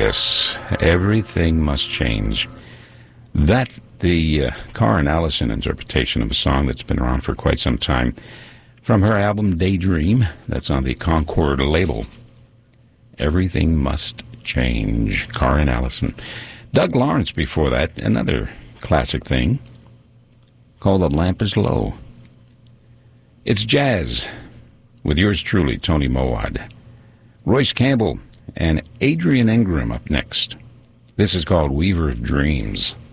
Yes, everything must change. That's the Karen Allison interpretation of a song that's been around for quite some time. From her album Daydream, that's on the Concord label. Everything Must Change, Karen Allison. Doug Lawrence before that, another classic thing called The Lamp is Low. It's jazz with yours truly, Tony Mowad. Royce Campbell and Adrian Ingram up next. This is called Weaver of Dreams.